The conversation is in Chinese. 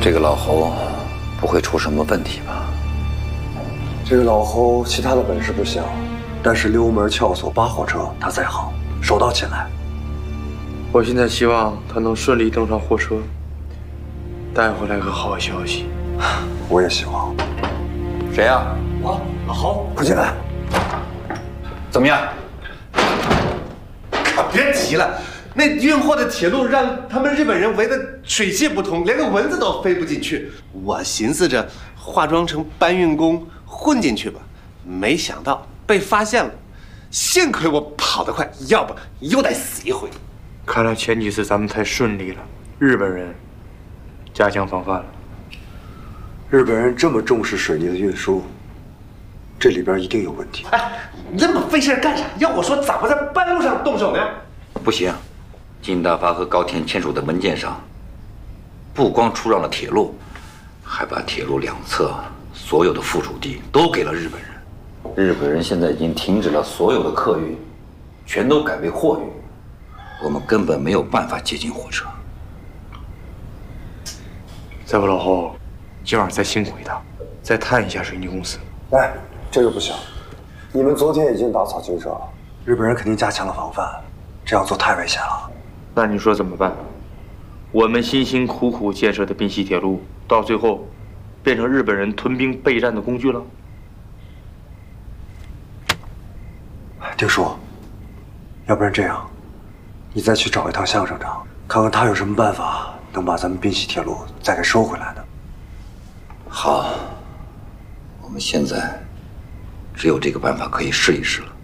这个老侯不会出什么问题吧？ 这个老侯其他的本事不行，但是溜门撬锁扒火车他在行，手到擒来。 我现在希望他能顺利登上货车，带回来个好消息。 我也希望。 谁呀？ 我老侯，快进来。 怎么样？ 别急了，那运货的铁路让他们日本人围得水泄不通，连个蚊子都飞不进去。我寻思着化妆成搬运工混进去吧，没想到被发现了。幸亏我跑得快，要不又得死一回。 看来前几次咱们太顺利了，日本人加强防范了。 日本人这么重视水泥的运输，这里边一定有问题。 哎，你这么费事干啥？要我说，咋不在半路上动手呢？ 不行，金大发和高田签署的文件上，不光出让了铁路，还把铁路两侧所有的附属地都给了日本人。日本人现在已经停止了所有的客运，全都改为货运，我们根本没有办法接近火车。 再不老侯，今晚再辛苦一趟，再探一下水泥公司。 哎，这个不行，你们昨天已经打草惊蛇了，日本人肯定加强了防范，这样做太危险了。 那你说怎么办？我们辛辛苦苦建设的滨西铁路，到最后变成日本人屯兵备战的工具了？ 丁叔，要不然这样，你再去找一趟向省长，看看他有什么办法能把咱们滨西铁路再给收回来的。 好，我们现在只有这个办法可以试一试了。